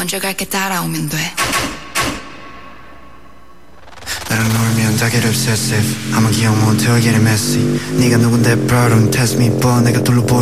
먼저 갈게 따라오면 돼. 나랑 놀면 다 get obsessive 아마 기억 못해 get it messy 네가 누군데 bro don't test me but 내가 둘러보여